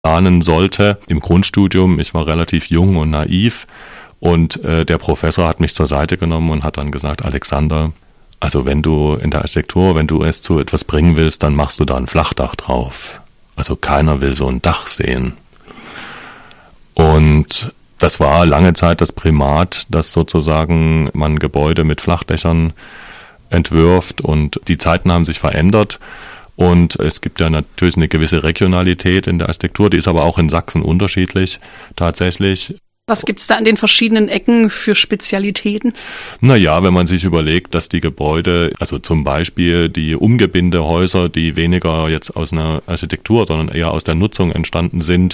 planen sollte im Grundstudium. Ich war relativ jung und naiv und der Professor hat mich zur Seite genommen und hat dann gesagt, Alexander, also wenn du in der Architektur, wenn du es zu etwas bringen willst, dann machst du da ein Flachdach drauf. Also keiner will so ein Dach sehen. Und das war lange Zeit das Primat, dass sozusagen man Gebäude mit Flachdächern entwirft und die Zeiten haben sich verändert und es gibt ja natürlich eine gewisse Regionalität in der Architektur, die ist aber auch in Sachsen unterschiedlich tatsächlich. Was gibt's da an den verschiedenen Ecken für Spezialitäten? Naja, wenn man sich überlegt, dass die Gebäude, also zum Beispiel die Umgebindehäuser, die weniger jetzt aus einer Architektur, sondern eher aus der Nutzung entstanden sind,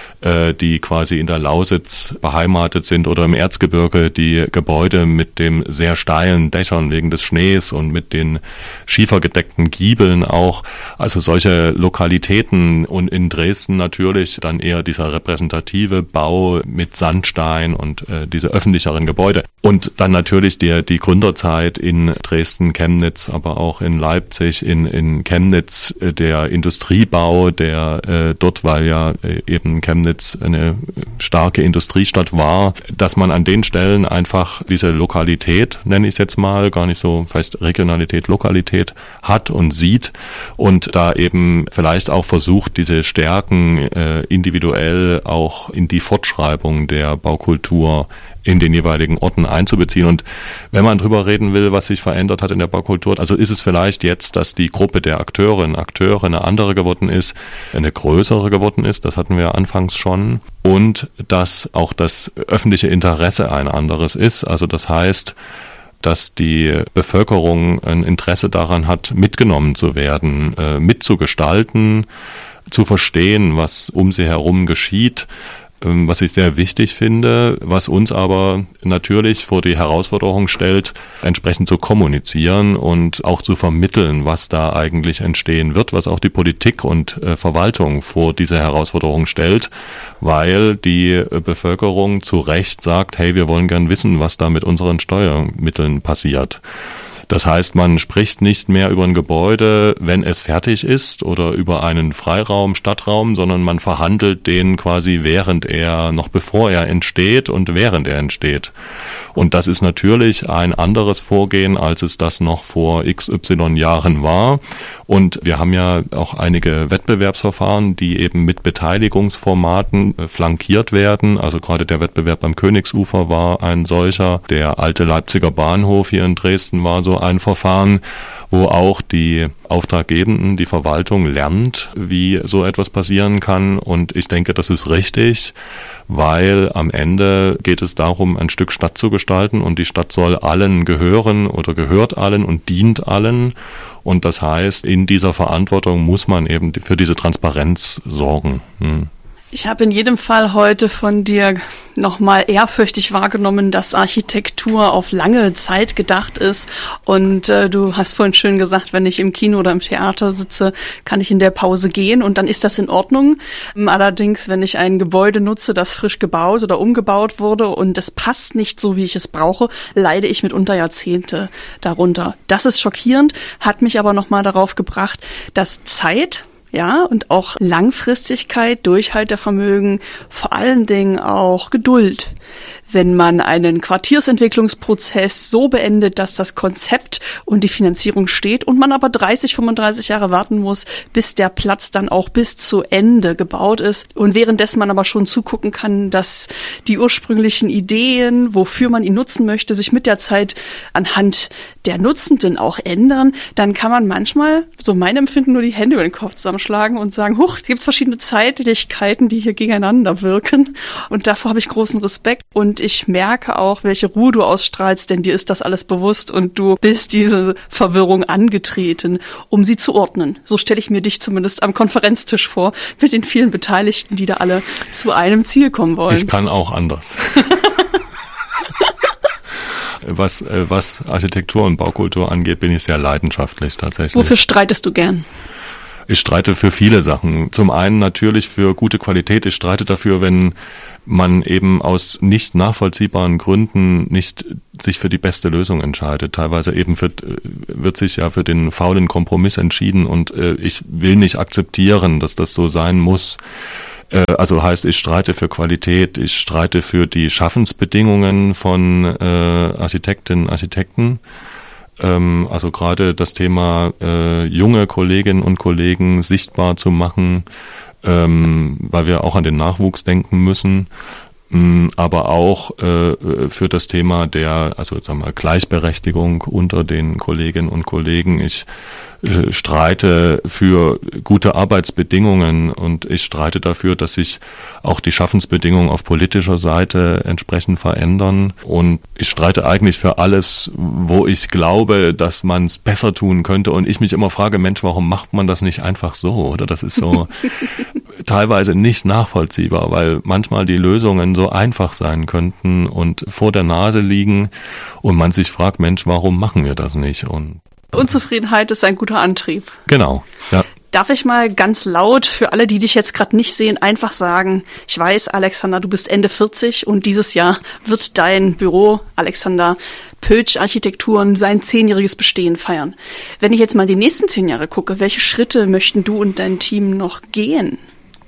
die quasi in der Lausitz beheimatet sind oder im Erzgebirge die Gebäude mit dem sehr steilen Dächern wegen des Schnees und mit den schiefergedeckten Giebeln auch. Also solche Lokalitäten und in Dresden natürlich dann eher dieser repräsentative Bau mit Sandstein und diese öffentlicheren Gebäude. Und dann natürlich die Gründerzeit in Dresden, Chemnitz, aber auch in Leipzig, in Chemnitz, der Industriebau, der dort, weil ja eben Chemnitz eine starke Industriestadt war, dass man an den Stellen einfach diese Lokalität, nenne ich es jetzt mal, gar nicht so vielleicht Regionalität, Lokalität hat und sieht und da eben vielleicht auch versucht, diese Stärken individuell auch in die Fortschreibung der Baukultur in den jeweiligen Orten einzubeziehen. Und wenn man drüber reden will, was sich verändert hat in der Baukultur, also ist es vielleicht jetzt, dass die Gruppe der Akteurinnen und Akteure eine andere geworden ist, eine größere geworden ist, das hatten wir anfangs schon, und dass auch das öffentliche Interesse ein anderes ist. Also das heißt, dass die Bevölkerung ein Interesse daran hat, mitgenommen zu werden, mitzugestalten, zu verstehen, was um sie herum geschieht, was ich sehr wichtig finde, was uns aber natürlich vor die Herausforderung stellt, entsprechend zu kommunizieren und auch zu vermitteln, was da eigentlich entstehen wird, was auch die Politik und Verwaltung vor diese Herausforderung stellt, weil die Bevölkerung zu Recht sagt, hey, wir wollen gern wissen, was da mit unseren Steuermitteln passiert. Das heißt, man spricht nicht mehr über ein Gebäude, wenn es fertig ist oder über einen Freiraum, Stadtraum, sondern man verhandelt den quasi bevor er entsteht und während er entsteht. Und das ist natürlich ein anderes Vorgehen, als es das noch vor XY Jahren war. Und wir haben ja auch einige Wettbewerbsverfahren, die eben mit Beteiligungsformaten flankiert werden. Also gerade der Wettbewerb am Königsufer war ein solcher. Der alte Leipziger Bahnhof hier in Dresden war so ein Verfahren, wo auch die Auftraggebenden, die Verwaltung lernt, wie so etwas passieren kann. Und ich denke, das ist richtig, weil am Ende geht es darum, ein Stück Stadt zu gestalten und die Stadt soll allen gehören oder gehört allen und dient allen. Und das heißt, in dieser Verantwortung muss man eben für diese Transparenz sorgen. Ich habe in jedem Fall heute von dir nochmal ehrfürchtig wahrgenommen, dass Architektur auf lange Zeit gedacht ist. Und du hast vorhin schön gesagt, wenn ich im Kino oder im Theater sitze, kann ich in der Pause gehen und dann ist das in Ordnung. Allerdings, wenn ich ein Gebäude nutze, das frisch gebaut oder umgebaut wurde und es passt nicht so, wie ich es brauche, leide ich mitunter Jahrzehnte darunter. Das ist schockierend, hat mich aber nochmal darauf gebracht, dass Zeit, ja, und auch Langfristigkeit, Durchhaltevermögen, vor allen Dingen auch Geduld. Wenn man einen Quartiersentwicklungsprozess so beendet, dass das Konzept und die Finanzierung steht und man aber 30, 35 Jahre warten muss, bis der Platz dann auch bis zu Ende gebaut ist und währenddessen man aber schon zugucken kann, dass die ursprünglichen Ideen, wofür man ihn nutzen möchte, sich mit der Zeit anhand der Nutzenden auch ändern, dann kann man manchmal, so mein Empfinden, nur die Hände über den Kopf zusammenschlagen und sagen, huch, es gibt verschiedene Zeitlichkeiten, die hier gegeneinander wirken und davor habe ich großen Respekt und ich merke auch, welche Ruhe du ausstrahlst, denn dir ist das alles bewusst und du bist diese Verwirrung angetreten, um sie zu ordnen. So stelle ich mir dich zumindest am Konferenztisch vor, mit den vielen Beteiligten, die da alle zu einem Ziel kommen wollen. Ich kann auch anders. Was Architektur und Baukultur angeht, bin ich sehr leidenschaftlich tatsächlich. Wofür streitest du gern? Ich streite für viele Sachen. Zum einen natürlich für gute Qualität. Ich streite dafür, wenn man eben aus nicht nachvollziehbaren Gründen nicht sich für die beste Lösung entscheidet. Teilweise eben wird sich ja für den faulen Kompromiss entschieden und ich will nicht akzeptieren, dass das so sein muss. Also heißt, ich streite für Qualität, ich streite für die Schaffensbedingungen von Architektinnen, Architekten. Also gerade das Thema junge Kolleginnen und Kollegen sichtbar zu machen, weil wir auch an den Nachwuchs denken müssen, aber auch für das Thema der, also sagen wir, Gleichberechtigung unter den Kolleginnen und Kollegen. Ich streite für gute Arbeitsbedingungen und ich streite dafür, dass sich auch die Schaffensbedingungen auf politischer Seite entsprechend verändern. Und ich streite eigentlich für alles, wo ich glaube, dass man es besser tun könnte. Und ich mich immer frage, Mensch, warum macht man das nicht einfach so? Oder das ist so teilweise nicht nachvollziehbar, weil manchmal die Lösungen so einfach sein könnten und vor der Nase liegen und man sich fragt, Mensch, warum machen wir das nicht? Und Unzufriedenheit ist ein guter Antrieb. Genau, ja. Darf ich mal ganz laut für alle, die dich jetzt gerade nicht sehen, einfach sagen, ich weiß, Alexander, du bist Ende 40 und dieses Jahr wird dein Büro, Alexander Pöltsch Architekturen, sein 10-jähriges Bestehen feiern. Wenn ich jetzt mal die nächsten 10 Jahre gucke, welche Schritte möchten du und dein Team noch gehen?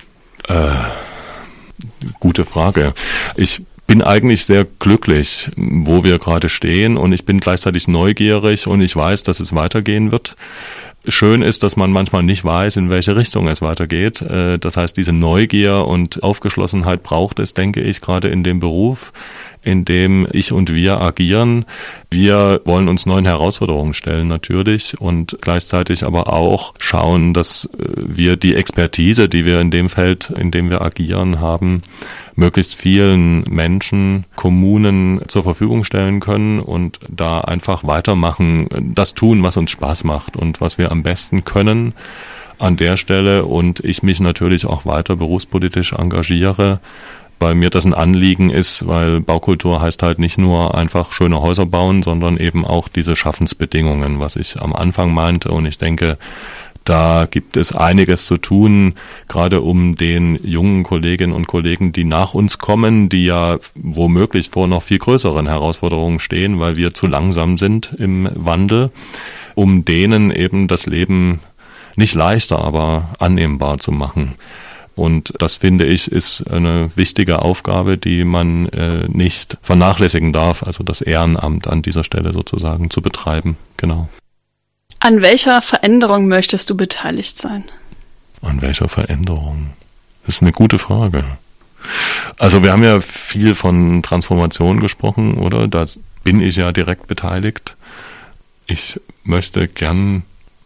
Gute Frage. Ich bin eigentlich sehr glücklich, wo wir gerade stehen und ich bin gleichzeitig neugierig und ich weiß, dass es weitergehen wird. Schön ist, dass man manchmal nicht weiß, in welche Richtung es weitergeht. Das heißt, diese Neugier und Aufgeschlossenheit braucht es, denke ich, gerade in dem Beruf, in dem ich und wir agieren. Wir wollen uns neuen Herausforderungen stellen natürlich und gleichzeitig aber auch schauen, dass wir die Expertise, die wir in dem Feld, in dem wir agieren, haben, möglichst vielen Menschen, Kommunen zur Verfügung stellen können und da einfach weitermachen, das tun, was uns Spaß macht und was wir am besten können an der Stelle und ich mich natürlich auch weiter berufspolitisch engagiere, weil mir das ein Anliegen ist, weil Baukultur heißt halt nicht nur einfach schöne Häuser bauen, sondern eben auch diese Schaffensbedingungen, was ich am Anfang meinte. Und ich denke, da gibt es einiges zu tun, gerade um den jungen Kolleginnen und Kollegen, die nach uns kommen, die ja womöglich vor noch viel größeren Herausforderungen stehen, weil wir zu langsam sind im Wandel, um denen eben das Leben nicht leichter, aber annehmbar zu machen. Und das, finde ich, ist eine wichtige Aufgabe, die man nicht vernachlässigen darf, also das Ehrenamt an dieser Stelle sozusagen zu betreiben. Genau. An welcher Veränderung möchtest du beteiligt sein? An welcher Veränderung? Das ist eine gute Frage. Also wir haben ja viel von Transformation gesprochen, oder? Da bin ich ja direkt beteiligt. Ich möchte gern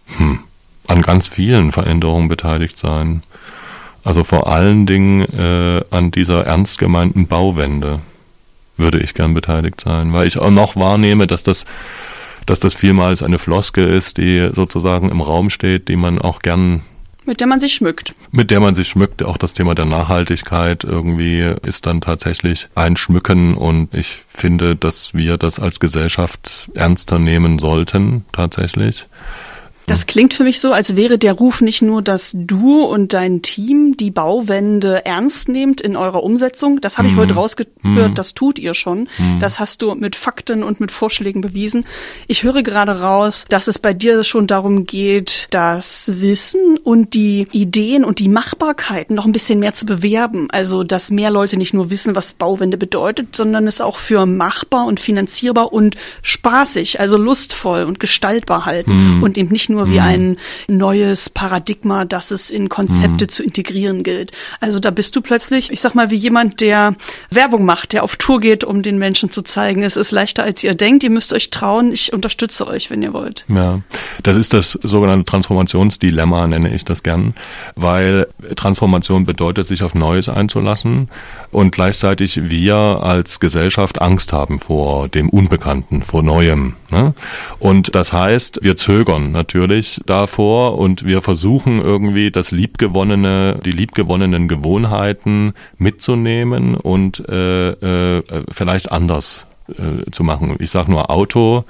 an ganz vielen Veränderungen beteiligt sein. Also vor allen Dingen an dieser ernst gemeinten Bauwende würde ich gern beteiligt sein, weil ich auch noch wahrnehme, dass das vielmals eine Floskel ist, die sozusagen im Raum steht, die man auch gern... Mit der man sich schmückt. Mit der man sich schmückt. Auch das Thema der Nachhaltigkeit irgendwie ist dann tatsächlich ein Schmücken und ich finde, dass wir das als Gesellschaft ernster nehmen sollten, tatsächlich. Das klingt für mich so, als wäre der Ruf nicht nur, dass du und dein Team die Bauwende ernst nehmt in eurer Umsetzung. Das habe ich heute rausgehört, das tut ihr schon. Das hast du mit Fakten und mit Vorschlägen bewiesen. Ich höre gerade raus, dass es bei dir schon darum geht, das Wissen und die Ideen und die Machbarkeiten noch ein bisschen mehr zu bewerben. Also, dass mehr Leute nicht nur wissen, was Bauwende bedeutet, sondern es auch für machbar und finanzierbar und spaßig, also lustvoll und gestaltbar halten und eben nicht nur wie ein neues Paradigma, das es in Konzepte zu integrieren gilt. Also da bist du plötzlich, ich sag mal, wie jemand, der Werbung macht, der auf Tour geht, um den Menschen zu zeigen, es ist leichter, als ihr denkt, ihr müsst euch trauen, ich unterstütze euch, wenn ihr wollt. Ja, das ist das sogenannte Transformationsdilemma, nenne ich das gern, weil Transformation bedeutet, sich auf Neues einzulassen und gleichzeitig wir als Gesellschaft Angst haben vor dem Unbekannten, vor Neuem. Ne? Und das heißt, wir zögern natürlich davor und wir versuchen irgendwie die liebgewonnenen Gewohnheiten mitzunehmen und vielleicht anders zu machen. Ich sage nur Auto.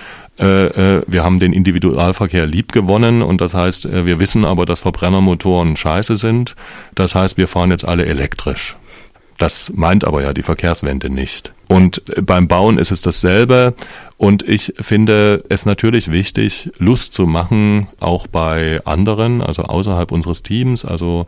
Wir haben den Individualverkehr liebgewonnen und das heißt, wir wissen aber, dass Verbrennermotoren scheiße sind. Das heißt, wir fahren jetzt alle elektrisch. Das meint aber ja die Verkehrswende nicht. Und beim Bauen ist es dasselbe. Und ich finde es natürlich wichtig, Lust zu machen, auch bei anderen, also außerhalb unseres Teams, also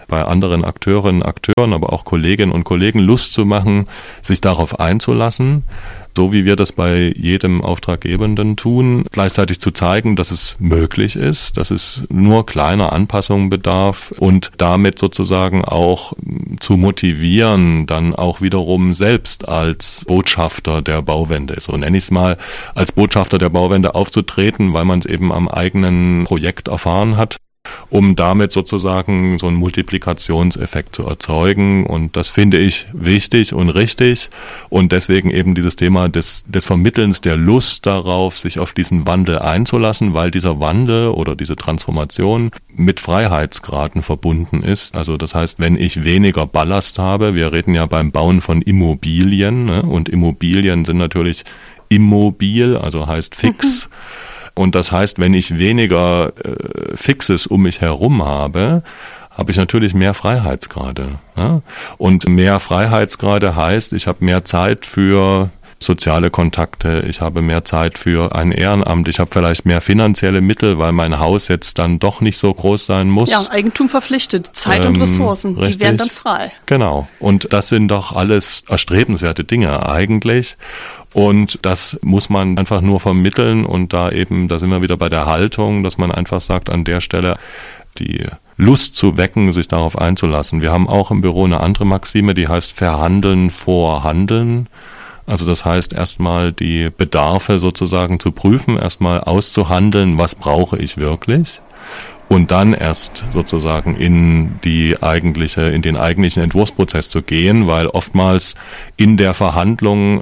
bei anderen Akteurinnen, Akteuren, aber auch Kolleginnen und Kollegen Lust zu machen, sich darauf einzulassen, so wie wir das bei jedem Auftraggebenden tun, gleichzeitig zu zeigen, dass es möglich ist, dass es nur kleiner Anpassungen bedarf und damit sozusagen auch zu motivieren, dann auch wiederum selbst als Botschafter der Bauwende, so nenne ich es mal, als Botschafter der Bauwende aufzutreten, weil man es eben am eigenen Projekt erfahren hat, um damit sozusagen so einen Multiplikationseffekt zu erzeugen. Und das finde ich wichtig und richtig. Und deswegen eben dieses Thema des Vermittelns der Lust darauf, sich auf diesen Wandel einzulassen, weil dieser Wandel oder diese Transformation mit Freiheitsgraden verbunden ist. Also das heißt, wenn ich weniger Ballast habe, wir reden ja beim Bauen von Immobilien, ne? Und Immobilien sind natürlich immobil, also heißt fix. Und das heißt, wenn ich weniger Fixes um mich herum habe ich natürlich mehr Freiheitsgrade. Ja? Und mehr Freiheitsgrade heißt, ich habe mehr Zeit für soziale Kontakte, ich habe mehr Zeit für ein Ehrenamt, ich habe vielleicht mehr finanzielle Mittel, weil mein Haus jetzt dann doch nicht so groß sein muss. Ja, Eigentum verpflichtet, Zeit und Ressourcen, richtig. Die werden dann frei. Genau. Und das sind doch alles erstrebenswerte Dinge eigentlich. Und das muss man einfach nur vermitteln und da sind wir wieder bei der Haltung, dass man einfach sagt, an der Stelle die Lust zu wecken, sich darauf einzulassen. Wir haben auch im Büro eine andere Maxime, die heißt Verhandeln vor Handeln. Also das heißt erstmal die Bedarfe sozusagen zu prüfen, erstmal auszuhandeln, was brauche ich wirklich? Und dann erst sozusagen in den eigentlichen Entwurfsprozess zu gehen, weil oftmals in der Verhandlung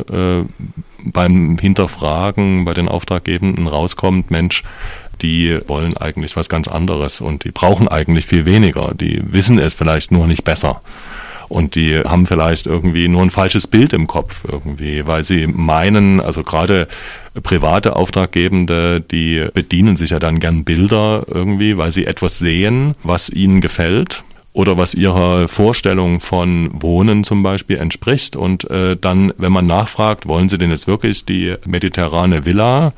beim Hinterfragen bei den Auftraggebenden rauskommt, Mensch, die wollen eigentlich was ganz anderes und die brauchen eigentlich viel weniger. Die wissen es vielleicht nur nicht besser. Und die haben vielleicht irgendwie nur ein falsches Bild im Kopf irgendwie, weil sie meinen, also gerade private Auftraggebende, die bedienen sich ja dann gern Bilder irgendwie, weil sie etwas sehen, was ihnen gefällt oder was ihrer Vorstellung von Wohnen zum Beispiel entspricht. Und dann, wenn man nachfragt, wollen sie denn jetzt wirklich die mediterrane Villa?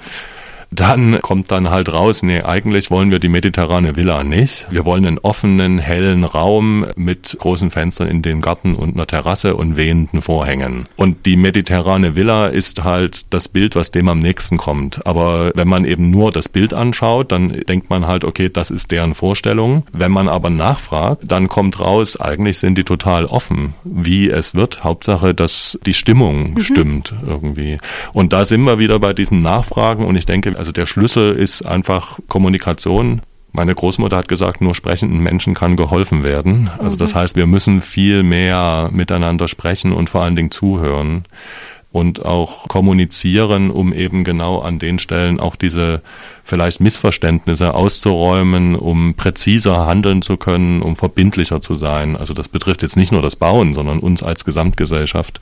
Dann kommt dann halt raus, nee, eigentlich wollen wir die mediterrane Villa nicht. Wir wollen einen offenen, hellen Raum mit großen Fenstern in den Garten und einer Terrasse und wehenden Vorhängen. Und die mediterrane Villa ist halt das Bild, was dem am nächsten kommt. Aber wenn man eben nur das Bild anschaut, dann denkt man halt, okay, das ist deren Vorstellung. Wenn man aber nachfragt, dann kommt raus, eigentlich sind die total offen, wie es wird. Hauptsache, dass die Stimmung stimmt irgendwie. Und da sind wir wieder bei diesen Nachfragen und ich denke, also der Schlüssel ist einfach Kommunikation. Meine Großmutter hat gesagt, nur sprechenden Menschen kann geholfen werden. Also das heißt, wir müssen viel mehr miteinander sprechen und vor allen Dingen zuhören und auch kommunizieren, um eben genau an den Stellen auch diese vielleicht Missverständnisse auszuräumen, um präziser handeln zu können, um verbindlicher zu sein. Also das betrifft jetzt nicht nur das Bauen, sondern uns als Gesamtgesellschaft,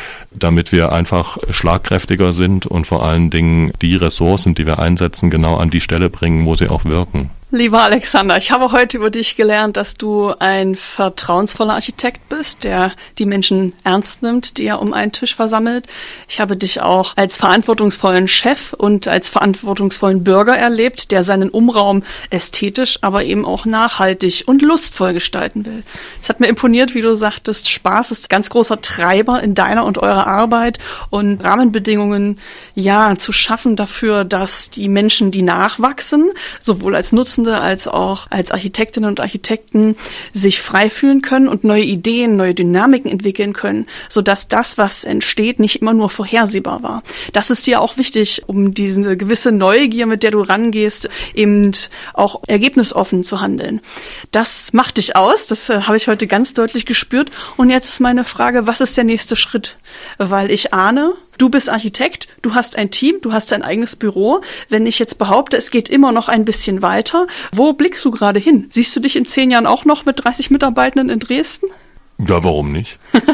damit wir einfach schlagkräftiger sind und vor allen Dingen die Ressourcen, die wir einsetzen, genau an die Stelle bringen, wo sie auch wirken. Lieber Alexander, ich habe heute über dich gelernt, dass du ein vertrauensvoller Architekt bist, der die Menschen ernst nimmt, die er um einen Tisch versammelt. Ich habe dich auch als verantwortungsvollen Chef und als verantwortungsvollen Bürger erlebt, der seinen Umraum ästhetisch, aber eben auch nachhaltig und lustvoll gestalten will. Es hat mir imponiert, wie du sagtest, Spaß ist ganz großer Treiber in deiner und eurer Arbeit und Rahmenbedingungen, ja, zu schaffen dafür, dass die Menschen, die nachwachsen, sowohl als Nutzende als auch als Architektinnen und Architekten sich frei fühlen können und neue Ideen, neue Dynamiken entwickeln können, sodass das, was entsteht, nicht immer nur vorhersehbar war. Das ist dir auch wichtig, um diese gewisse Neugier, mit der du rangehst, eben auch ergebnisoffen zu handeln. Das macht dich aus, das habe ich heute ganz deutlich gespürt. Und jetzt ist meine Frage, was ist der nächste Schritt? Weil ich ahne, du bist Architekt, du hast ein Team, du hast dein eigenes Büro. Wenn ich jetzt behaupte, es geht immer noch ein bisschen weiter, wo blickst du gerade hin? Siehst du dich in 10 Jahren auch noch mit 30 Mitarbeitenden in Dresden? Ja, warum nicht?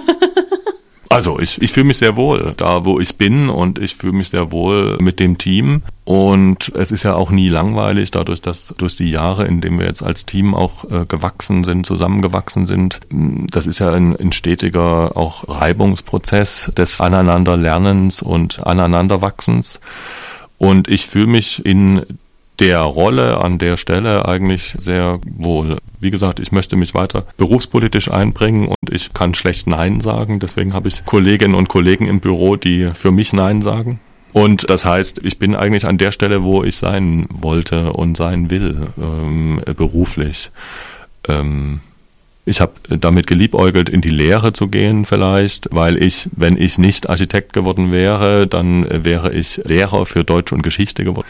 Also ich fühle mich sehr wohl da, wo ich bin und ich fühle mich sehr wohl mit dem Team. Und es ist ja auch nie langweilig, dadurch, dass durch die Jahre, in denen wir jetzt als Team auch gewachsen sind, zusammengewachsen sind, das ist ja ein stetiger auch Reibungsprozess des Aneinanderlernens und Aneinanderwachsens. Und ich fühle mich in der Rolle an der Stelle eigentlich sehr wohl. Wie gesagt, ich möchte mich weiter berufspolitisch einbringen und ich kann schlecht Nein sagen. Deswegen habe ich Kolleginnen und Kollegen im Büro, die für mich Nein sagen. Und das heißt, ich bin eigentlich an der Stelle, wo ich sein wollte und sein will, beruflich. Ich habe damit geliebäugelt, in die Lehre zu gehen vielleicht, weil wenn ich nicht Architekt geworden wäre, dann wäre ich Lehrer für Deutsch und Geschichte geworden.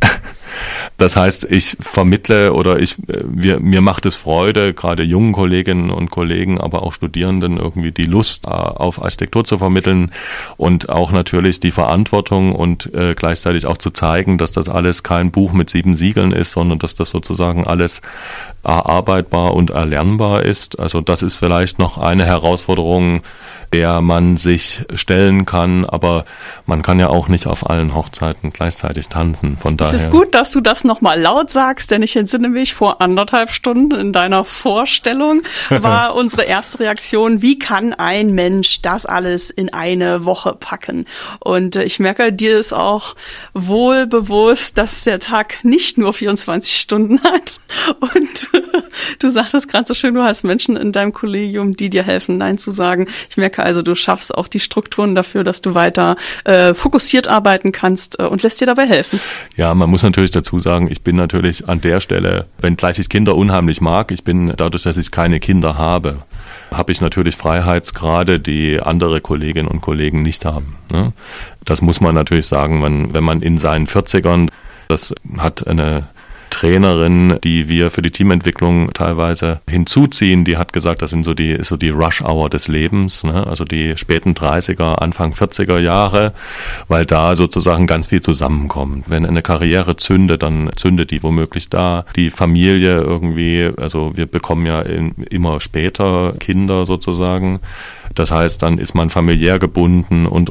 Das heißt, ich vermittle oder mir macht es Freude, gerade jungen Kolleginnen und Kollegen, aber auch Studierenden irgendwie die Lust auf Architektur zu vermitteln und auch natürlich die Verantwortung und gleichzeitig auch zu zeigen, dass das alles kein Buch mit 7 Siegeln ist, sondern dass das sozusagen alles erarbeitbar und erlernbar ist. Also das ist vielleicht noch eine Herausforderung, der man sich stellen kann, aber man kann ja auch nicht auf allen Hochzeiten gleichzeitig tanzen. Von daher. Es ist gut, dass du das nochmal laut sagst, denn ich entsinne mich, vor 1,5 Stunden in deiner Vorstellung war unsere erste Reaktion, wie kann ein Mensch das alles in eine Woche packen? Und ich merke, dir ist auch wohl bewusst, dass der Tag nicht nur 24 Stunden hat. Und du sagtest gerade so schön, du hast Menschen in deinem Kollegium, die dir helfen, Nein zu sagen. Ich merke also, du schaffst auch die Strukturen dafür, dass du weiter fokussiert arbeiten kannst und lässt dir dabei helfen. Ja, man muss natürlich dazu sagen, ich bin natürlich an der Stelle, wenngleich ich Kinder unheimlich mag, ich bin dadurch, dass ich keine Kinder habe ich natürlich Freiheitsgrade, die andere Kolleginnen und Kollegen nicht haben. Ne? Das muss man natürlich sagen, wenn man in seinen 40ern, das hat eine Trainerin, die wir für die Teamentwicklung teilweise hinzuziehen, die hat gesagt, das ist so die Rush-Hour des Lebens, ne? Also die späten 30er, Anfang 40er Jahre, weil da sozusagen ganz viel zusammenkommt. Wenn eine Karriere zündet, dann zündet die womöglich da. Die Familie irgendwie, also wir bekommen ja immer später Kinder sozusagen. Das heißt, dann ist man familiär gebunden und.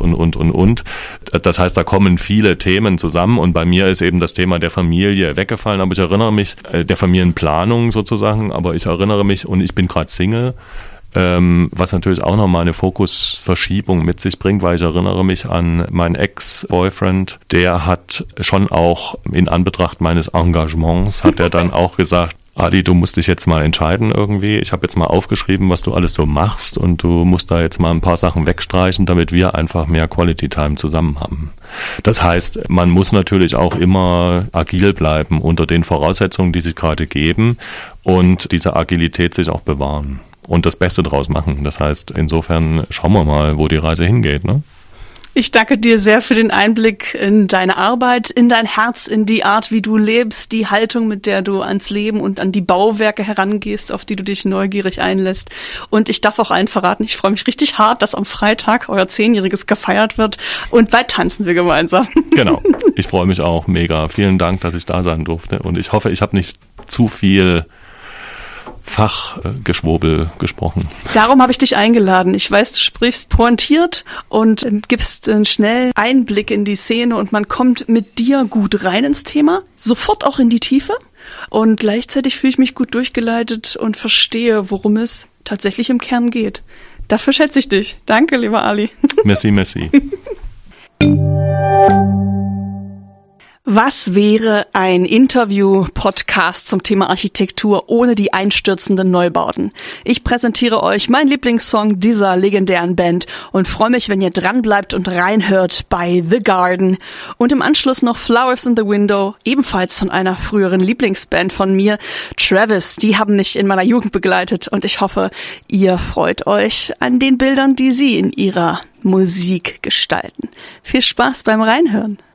Das heißt, da kommen viele Themen zusammen und bei mir ist eben das Thema der Familie weggefallen, aber ich erinnere mich, der Familienplanung sozusagen, aber ich erinnere mich und ich bin gerade Single, was natürlich auch nochmal eine Fokusverschiebung mit sich bringt, weil ich erinnere mich an meinen Ex-Boyfriend, der hat schon auch in Anbetracht meines Engagements, hat er dann auch gesagt, Adi, du musst dich jetzt mal entscheiden irgendwie. Ich habe jetzt mal aufgeschrieben, was du alles so machst und du musst da jetzt mal ein paar Sachen wegstreichen, damit wir einfach mehr Quality Time zusammen haben. Das heißt, man muss natürlich auch immer agil bleiben unter den Voraussetzungen, die sich gerade geben und diese Agilität sich auch bewahren und das Beste draus machen. Das heißt, insofern schauen wir mal, wo die Reise hingeht, ne? Ich danke dir sehr für den Einblick in deine Arbeit, in dein Herz, in die Art, wie du lebst, die Haltung, mit der du ans Leben und an die Bauwerke herangehst, auf die du dich neugierig einlässt. Und ich darf auch einen verraten, ich freue mich richtig hart, dass am Freitag euer 10-Jähriges gefeiert wird und bald tanzen wir gemeinsam. Genau, ich freue mich auch mega. Vielen Dank, dass ich da sein durfte und ich hoffe, ich habe nicht zu viel Fachgeschwurbel gesprochen. Darum habe ich dich eingeladen. Ich weiß, du sprichst pointiert und gibst einen schnellen Einblick in die Szene und man kommt mit dir gut rein ins Thema, sofort auch in die Tiefe und gleichzeitig fühle ich mich gut durchgeleitet und verstehe, worum es tatsächlich im Kern geht. Dafür schätze ich dich. Danke, lieber Ali. Merci. Was wäre ein Interview-Podcast zum Thema Architektur ohne die einstürzenden Neubauten? Ich präsentiere euch meinen Lieblingssong dieser legendären Band und freue mich, wenn ihr dranbleibt und reinhört bei The Garden. Und im Anschluss noch Flowers in the Window, ebenfalls von einer früheren Lieblingsband von mir, Travis. Die haben mich in meiner Jugend begleitet und ich hoffe, ihr freut euch an den Bildern, die sie in ihrer Musik gestalten. Viel Spaß beim Reinhören.